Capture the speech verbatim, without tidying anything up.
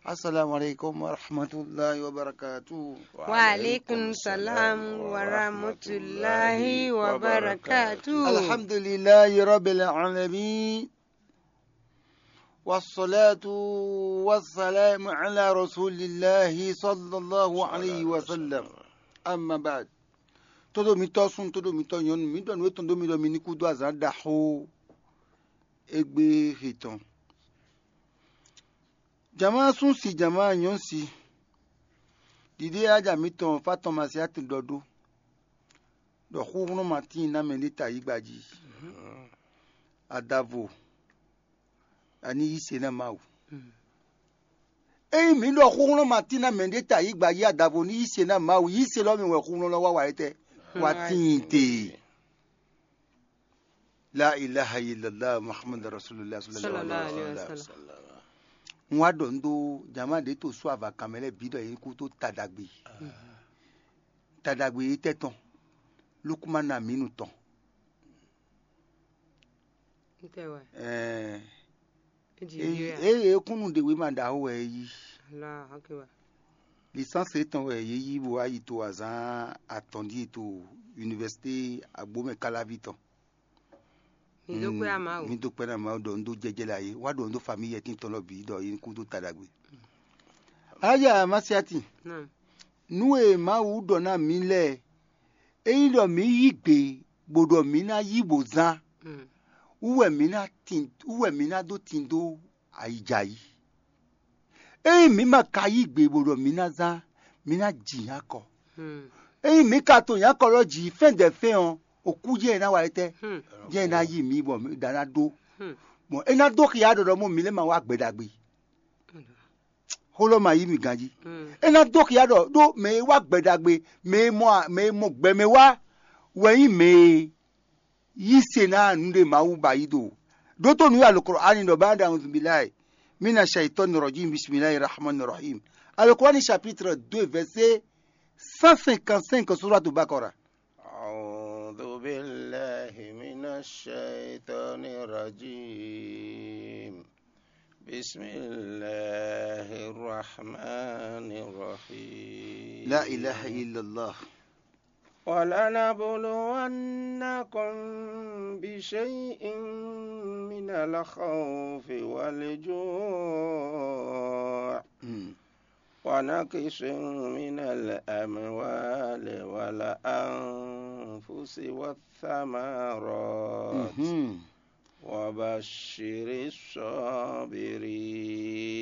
Assalamu alaikum wa rahmatullahi wa barakatuh. Wa alaikum salam wa rahmatullahi wa barakatuh. Alhamdulillahi rabbil alamin. Wassalatu wassalamu ala rasulillahi sallallahu alayhi wa sallam. Amma ba'd. Todo mi to sun todo mi to yon mi don we tondo mi do mi ni kudu azan da ho egbe hiton. Jama sun si jama yon si. Didi aja mi ton faton masiati dodo. Do khurno mati na menita igbaji. Adavo. Ani yise na mawu. Eh mi do khurno mati na menita igbaji adavo ni yise na mawu. Yise lo mi we khurno lo wa wa ete. Watinte. La ilaha illallah Muhammad Rasulullah sallallahu alaihi wasallam. Nwa dondo jama de to so ava kamele bido yin ku to tadagbe tadagbe teton lukuma na minu ton Ntewa. eh Nigeria. eh eh kunu de we manda ho yi Allah akbar. licence eton we yi bo ayi to azan atondi to université agbome kalaviton Mi do pe ama o. mi do pe na ma do ndo jejele aye wa do ndo famille tin ton lo bi do yin ku to tadagbe aya masiati Naam. nuwe ma wu do na mi le eyin do mi yigbe gbodo mi na yibo zan Mm. uwe mi na tin uwe mi na do tin do aijayi eyin mi ma ka yigbe gbodo mi na zan mi na jiyan ko Mm. eyin mi ka to yan ko lo ji fen de fen on oku je na wa ete Mm. je na yi mi bo mi dana do Mm. mo ena do ki ya do mo mi le ma wa gbedagbe holo ma yi mi ganji Mm. ena do ki ya do do me wa gbedagbe me mo me mo gbe me wa weyin me yi se na nde ma wu ba yi do do to nu al-Qur'ani do ba da billahi mina shaitanir rajim bismillahir rahmanir rahim al-Qur'ani chapitre deux verset cent cinquante-cinq sourate al-Baqarah. أعوذ بالله من الشيطان الرجيم بسم الله الرحمن الرحيم La ilaha illallah. ولنبلونكم بشيء من الخوف والجوع Mm. ونقص من الأموال والأنفس والثمرات Mhm. وبشر الصابرين